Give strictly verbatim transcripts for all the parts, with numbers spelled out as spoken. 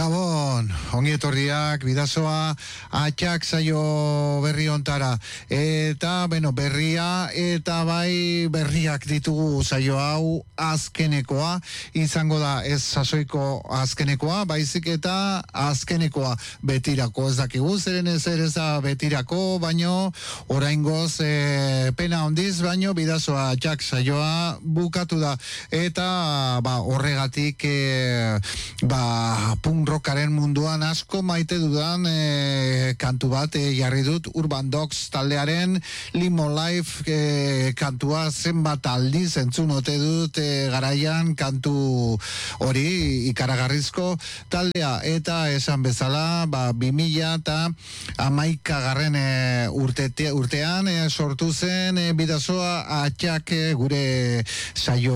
Gabon, ongi etorriak, bidazoa, atxak saio berri ontara. Eta, bueno, berria eta bai berriak ditugu saio hau azkenekoa. Izango da ez sasoiko azkenekoa, baizik eta azkenekoa betirako. Ez dakigu, zeren ez ere ez da betirako, baino oraingoz e, pena ondiz, baino bidazoa atxak saioa bukatu da. Eta, ba, horregatik, e, ba, punk rockaren munduan asko maite dudan e, kantu bat e, jarri dut Urban Dogs taldearen Limo Life e, kantua zenbat aldiz entzun ote dut e, garaian kantu hori ikaragarrizko taldea eta esan bezala ba, bi mila eta hamaika garren e, urte, urtean e, sortu zen e, bidazoa atxak e, gure saio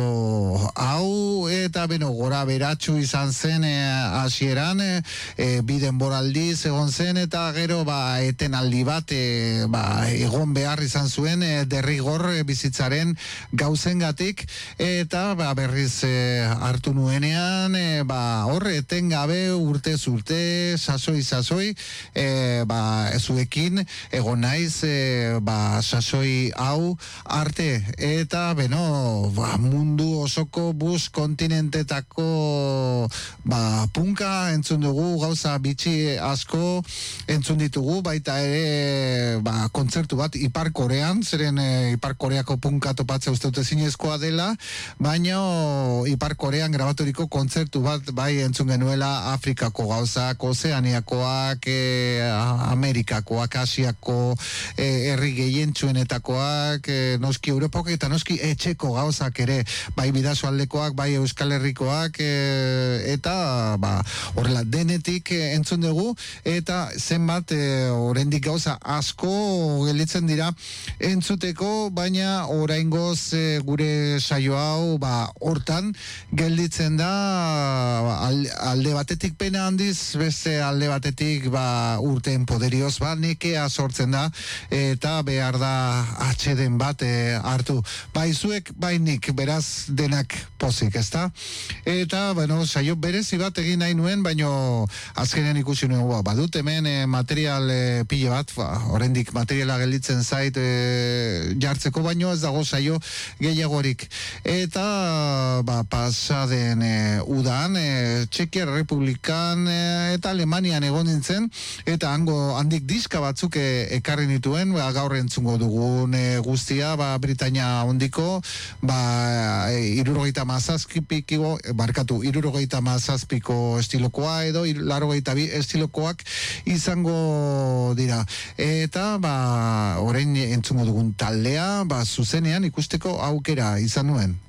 hau eta beno gora beratxu izan zen e, hasiera E, e, biden boraldiz egon zen eta gero ba, etenaldi bat e, ba, egon behar izan zuen e, derrigor e, bizitzaren gauzengatik eta ba, berriz e, hartu nuenean e, ba, horre etengabe urtez urte sasoi sasoi e, ba, zuekin egon naiz e, ba, sasoi hau arte eta beno ba, mundu osoko bus kontinentetako ba, punka entzun dugu, gauza bitxi asko entzun ditugu, baita ere ba, kontzertu bat Ipar Korean, zeren e, Ipar Koreako punka topatzea uste dute zinezkoa dela, baina Ipar Korean grabaturiko kontzertu bat bai entzun genuela Afrikako gauzak, Ozeaniakoak, e, Amerikakoak, Asiako, e, herri gehientsuenetakoak, e, noski Europako eta noski etxeko gauzak ere, bai bidasoaldekoak, bai Euskal Herrikoak, e, eta ba, horrela denetik e, entzun dugu eta zenbat e, oraindik gauza asko gelditzen dira entzuteko, baina oraingoz e, gure saio hau ba, hortan gelditzen da alde batetik pena handiz, beste alde batetik ba, urteen poderioz ba, nekea sortzen da eta behar da atxeden bat e, hartu bai zuek, bai nik, beraz denak pozik, ezta? Eta, bueno, saio berezi bat egin nahi nuen, baino azkenean ikusi nuen, ba, badut hemen e, material e, pile bat, ba, oraindik materiala gelditzen zait e, jartzeko, baino ez dago saio gehiagorik. Eta ba, pasaden e, udan, e, Txekia Republikan e, eta Alemanian egon nintzen, eta hango handik diska batzuk e, ekarri nituen, ba, gaur entzungo dugun e, guztia, ba, Britainia hondiko, ba, e, irurogeita mazazpiko, barkatu, irurogeita mazazpiko estilokoa edo larogeita bi estilokoak izango dira. Eta ba, orain entzungo dugun taldea, ba, zuzenean ikusteko aukera izan nuen.